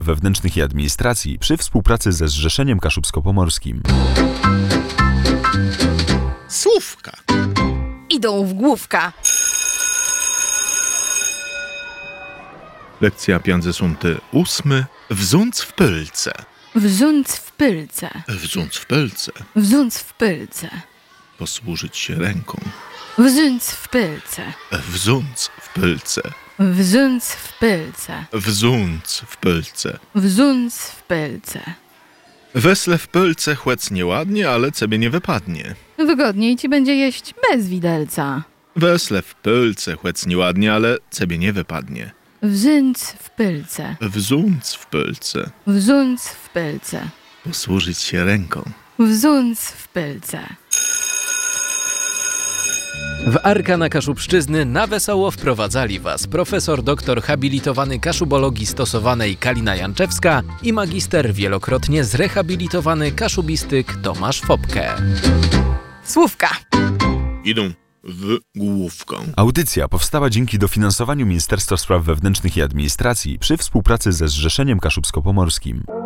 Wewnętrznych i Administracji przy współpracy ze Zrzeszeniem Kaszubsko-Pomorskim. Słówka. Idą w główka. Lekcja piąty 8. Wzunc w pylce. Wzunc w pylce. Wzunc w pylce. Wzunc w pylce. Posłużyć się ręką. Wzunc w pylce. Wzunc w pylce. Wzunc w pylce. Wzunc w pylce. Wzunc w pylce. Wesle w pylce chłec nieładnie, ale cebie nie wypadnie. Wygodniej ci będzie jeść bez widelca. Wesle w pylce chłec nieładnie, ale cebie nie wypadnie. Wzunc w pylce. Wzunc w pylce. Wzunc w pylce. Posłużyć się ręką. Wzunc w pylce. W Arkana Kaszubszczyzny na wesoło wprowadzali Was profesor doktor habilitowany kaszubologii stosowanej Kalina Janczewska i magister wielokrotnie zrehabilitowany kaszubistyk Tomasz Fopke. Słówka. Idą w główkę. Audycja powstała dzięki dofinansowaniu Ministerstwa Spraw Wewnętrznych i Administracji przy współpracy ze Zrzeszeniem Kaszubsko-Pomorskim.